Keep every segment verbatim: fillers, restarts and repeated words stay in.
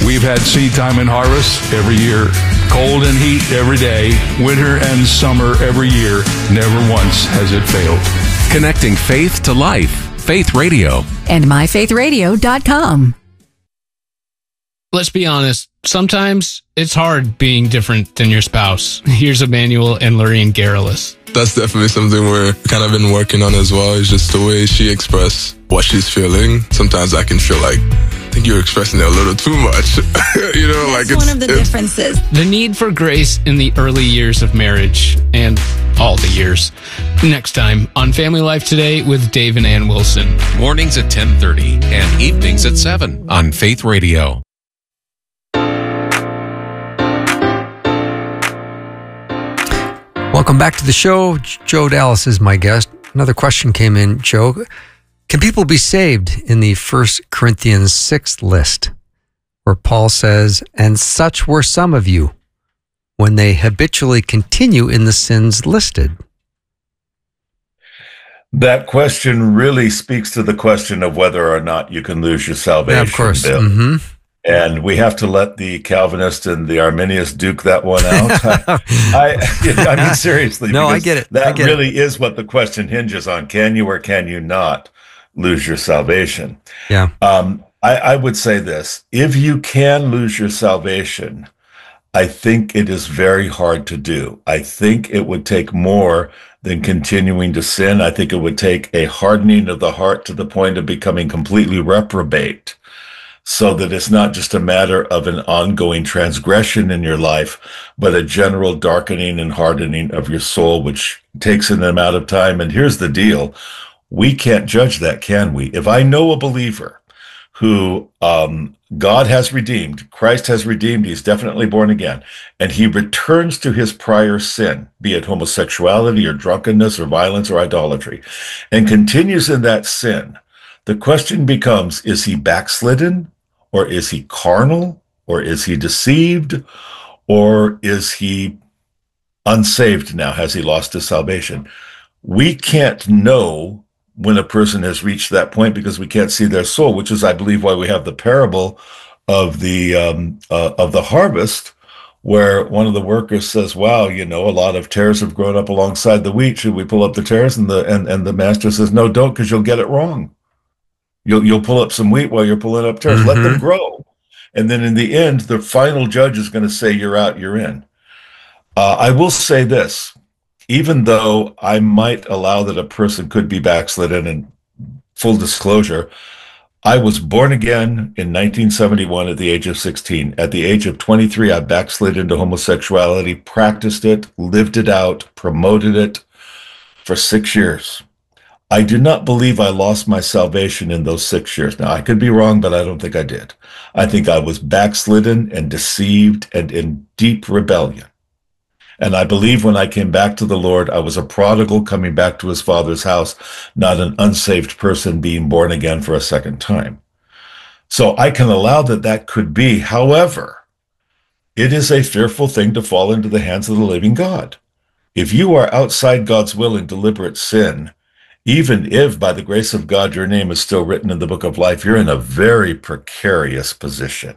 We've had seed time and harvest every year, cold and heat every day, winter and summer every year. Never once has it failed. Connecting faith to life. Faith Radio. And my faith radio dot com. Let's be honest, sometimes it's hard being different than your spouse. Here's Emmanuel and Lorraine Garrellis. That's definitely something we're kind of been working on as well. It's just the way she expressed what she's feeling. Sometimes I can feel like, I think you're expressing it a little too much. you know, That's like it's one of the it's, differences. The need for grace in the early years of marriage and all the years. Next time on Family Life Today with Dave and Ann Wilson. Mornings at ten thirty and evenings at seven on Faith Radio. Welcome back to the show. Joe Dallas is my guest. Another question came in, Joe. Can people be saved in the First Corinthians six list where Paul says, and such were some of you when they habitually continue in the sins listed? That question really speaks to the question of whether or not you can lose your salvation. Yeah, of course. Bill. Mm-hmm. And we have to let the Calvinist and the Arminius duke that one out. I, I, I mean, seriously. No, I get it. That I get really it. is what the question hinges on. Can you or can you not lose your salvation? Yeah. Um, I, I would say this. If you can lose your salvation, I think it is very hard to do. I think it would take more than continuing to sin. I think it would take a hardening of the heart to the point of becoming completely reprobate, so that it's not just a matter of an ongoing transgression in your life, but a general darkening and hardening of your soul, which takes an amount of time. And here's the deal. We can't judge that, can we? If I know a believer who um, God has redeemed, Christ has redeemed, he's definitely born again, and he returns to his prior sin, be it homosexuality or drunkenness or violence or idolatry, and continues in that sin, the question becomes, is he backslidden? Or is he carnal? Or is he deceived? Or is he unsaved now? Has he lost his salvation? We can't know when a person has reached that point because we can't see their soul, which is, I believe, why we have the parable of the um, uh, of the harvest, where one of the workers says, wow, you know, a lot of tares have grown up alongside the wheat. Should we pull up the tares? And the and, and the master says, no, don't, because you'll get it wrong. You'll you'll pull up some wheat while you're pulling up tares. Mm-hmm. Let them grow. And then in the end, the final judge is going to say, you're out, you're in. Uh, I will say this, even though I might allow that a person could be backslidden, and full disclosure, I was born again in nineteen seventy-one at the age of sixteen. At the age of twenty-three, I backslid into homosexuality, practiced it, lived it out, promoted it for six years. I do not believe I lost my salvation in those six years. Now, I could be wrong, but I don't think I did. I think I was backslidden and deceived and in deep rebellion. And I believe when I came back to the Lord, I was a prodigal coming back to his father's house, not an unsaved person being born again for a second time. So I can allow that that could be. However, it is a fearful thing to fall into the hands of the living God. If you are outside God's will in deliberate sin, even if by the grace of God your name is still written in the book of life, you're in a very precarious position.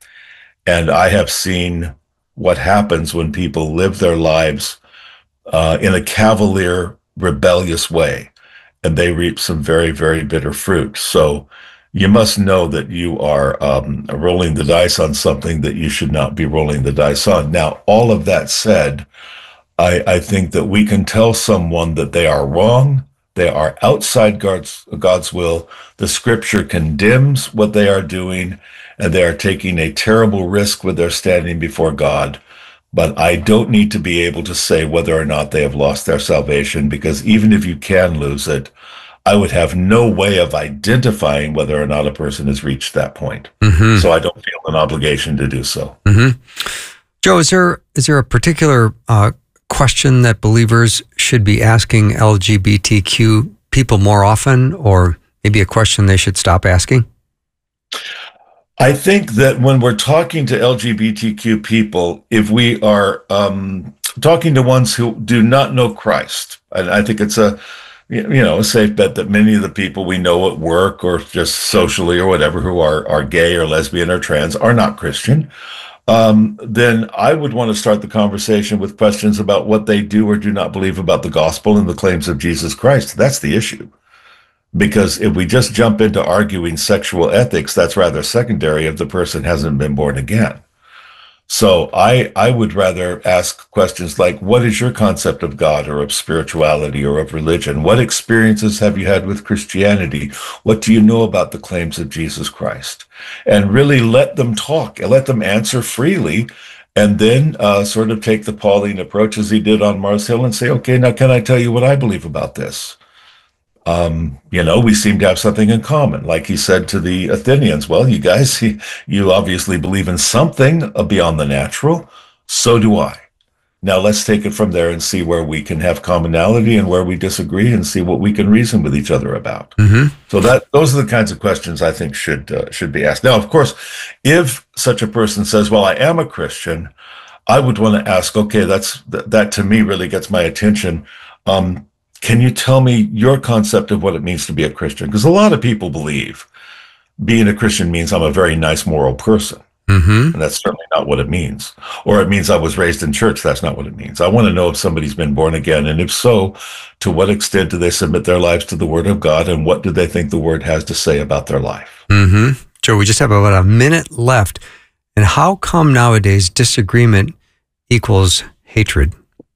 And I have seen what happens when people live their lives uh, in a cavalier, rebellious way, and they reap some very, very bitter fruit. So you must know that you are um, rolling the dice on something that you should not be rolling the dice on. Now, all of that said, I, I think that we can tell someone that they are wrong. They are outside God's, God's will. The scripture condemns what they are doing, and they are taking a terrible risk with their standing before God. But I don't need to be able to say whether or not they have lost their salvation, because even if you can lose it, I would have no way of identifying whether or not a person has reached that point. Mm-hmm. So I don't feel an obligation to do so. Mm-hmm. Joe, is there is there a particular uh, question that believers should be asking L G B T Q people more often, or maybe a question they should stop asking? I think that when we're talking to L G B T Q people, if we are um, talking to ones who do not know Christ, and I think it's a you know, a safe bet that many of the people we know at work or just socially or whatever who are, are gay or lesbian or trans are not Christian, um, then I would want to start the conversation with questions about what they do or do not believe about the gospel and the claims of Jesus Christ. That's the issue. Because if we just jump into arguing sexual ethics, that's rather secondary if the person hasn't been born again. So I, I would rather ask questions like, what is your concept of God or of spirituality or of religion? What experiences have you had with Christianity? What do you know about the claims of Jesus Christ? And really let them talk and let them answer freely, and then uh, sort of take the Pauline approach as he did on Mars Hill and say, okay, now can I tell you what I believe about this? Um, you know, we seem to have something in common. Like he said to the Athenians, well, you guys, you obviously believe in something beyond the natural. So do I. Now let's take it from there and see where we can have commonality and where we disagree and see what we can reason with each other about. Mm-hmm. So that those are the kinds of questions I think should, uh, should be asked. Now, of course, if such a person says, well, I am a Christian, I would want to ask, okay, that's, that, that to me really gets my attention. Um, Can you tell me your concept of what it means to be a Christian? Because a lot of people believe being a Christian means I'm a very nice moral person. Mm-hmm. And that's certainly not what it means. Or it means I was raised in church. That's not what it means. I want to know if somebody's been born again. And if so, to what extent do they submit their lives to the Word of God? And what do they think the Word has to say about their life? Mm-hmm. Joe, we just have about a minute left. And how come nowadays disagreement equals hatred?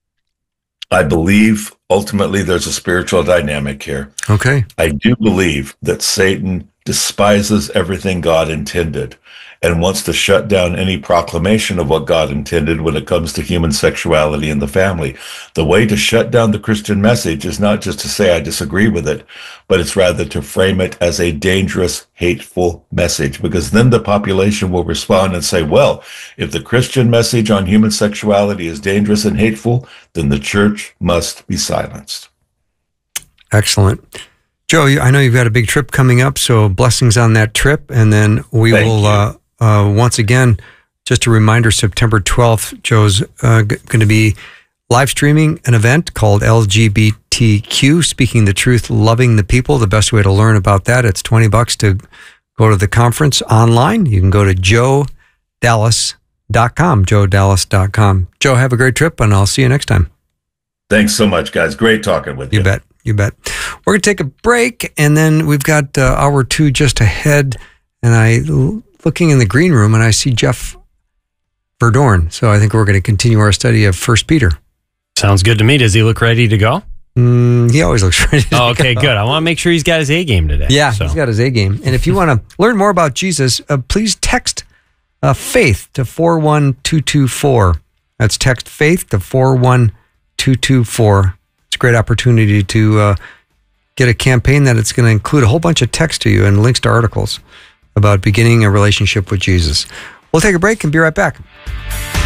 I believe ultimately there's a spiritual dynamic here. Okay. I do believe that Satan despises everything God intended and wants to shut down any proclamation of what God intended when it comes to human sexuality in the family. The way to shut down the Christian message is not just to say I disagree with it, but it's rather to frame it as a dangerous, hateful message, because then the population will respond and say, well, if the Christian message on human sexuality is dangerous and hateful, then the church must be silenced. Excellent. Joe, I know you've got a big trip coming up, so blessings on that trip. And then we Thank will, uh, uh, once again, just a reminder, September twelfth, Joe's uh, g- going to be live streaming an event called L G B T Q, Speaking the Truth, Loving the People. The best way to learn about that, it's twenty bucks to go to the conference online. You can go to joe dallas dot com, joe dallas dot com. Joe, have a great trip, and I'll see you next time. Thanks so much, guys. Great talking with you. You bet. You bet. We're going to take a break, and then we've got uh, hour two just ahead. And I, looking in the green room, and I see Jeff Verdorn. So I think we're going to continue our study of First Peter. Sounds good to me. Does he look ready to go? Mm, he always looks ready to oh, okay, go. good. I want to make sure he's got his A game today. Yeah, so. He's got his A game. And if you want to learn more about Jesus, uh, please text uh, FAITH to four one two two four. That's text FAITH to four one two two four. It's a great opportunity to uh, get a campaign that it's going to include a whole bunch of text to you and links to articles about beginning a relationship with Jesus. We'll take a break and be right back.